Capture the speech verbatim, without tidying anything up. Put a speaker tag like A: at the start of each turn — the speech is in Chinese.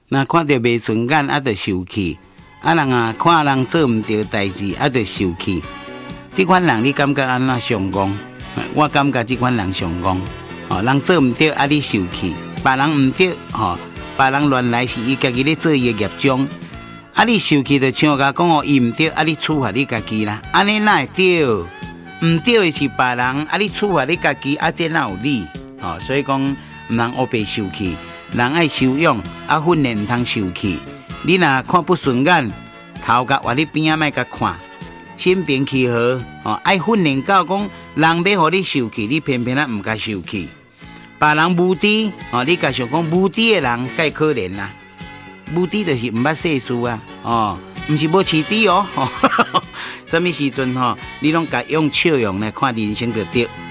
A: 那看到袂顺眼，啊，就受气。啊，人啊，看人做唔对代志，啊，就受气。这款人你感觉安怎上讲？我感觉这款人上讲，哦，人做唔对，啊，你受气；别人唔对，吼、哦，别人原来是伊家己咧做伊嘅业障，啊，你受气就像甲讲哦，伊唔对，啊，你处罚你家己啦，安尼哪会对？唔对的是别人，啊，你处罚你家己，啊，这哪有理？哦，所以讲唔通乌白受气，人爱修养，啊，训练唔通受气。你若看不顺眼，头壳往你边仔莫甲看。心平气和，哦，爱训练到讲，人要互你受气，你偏偏啊唔甲受气。别人无知，哦，你甲想讲无知的人，介可怜啦。无知就是唔捌世事啊，哦，唔是无饲猪哦。什么时阵吼，你拢甲用笑容来看人生就对。